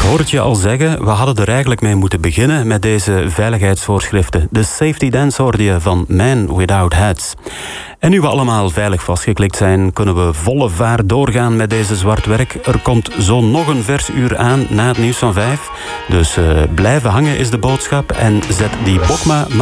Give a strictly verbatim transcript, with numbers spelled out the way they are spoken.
hoor het je al zeggen, we hadden er eigenlijk mee moeten beginnen met deze veiligheidsvoorschriften. De safety dance hoorde je van Man Without Hats. En nu we allemaal veilig vastgeklikt zijn, kunnen we volle vaart doorgaan met deze zwart werk. Er komt zo nog een vers uur aan na het nieuws van vijf. Dus uh, blijven hangen is de boodschap en zet die Bokma